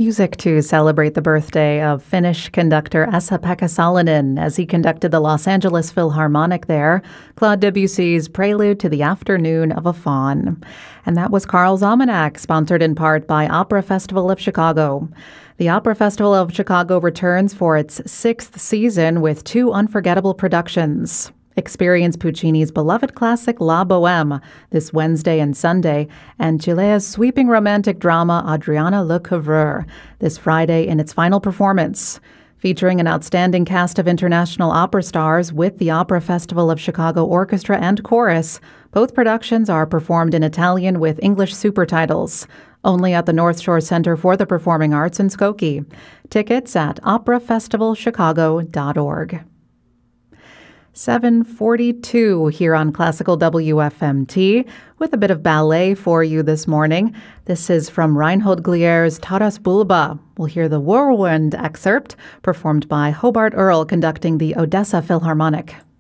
Music to celebrate the birthday of Finnish conductor Esa-Pekka Salonen as he conducted the Los Angeles Philharmonic there, Claude Debussy's Prelude to the Afternoon of a Faun. And that was Carl's Almanac, sponsored in part by Opera Festival of Chicago. The Opera Festival of Chicago returns for its sixth season with two unforgettable productions. Experience Puccini's beloved classic La Bohème this Wednesday and Sunday, and Chilea's sweeping romantic drama Adriana Lecouvreur this Friday in its final performance. Featuring an outstanding cast of international opera stars with the Opera Festival of Chicago Orchestra and Chorus, both productions are performed in Italian with English supertitles. Only at the North Shore Center for the Performing Arts in Skokie. Tickets at operafestivalchicago.org. 7:42 here on Classical WFMT with a bit of ballet for you this morning. This is from Reinhold Glier's Taras Bulba. We'll hear the Whirlwind excerpt performed by Hobart Earl conducting the Odessa Philharmonic.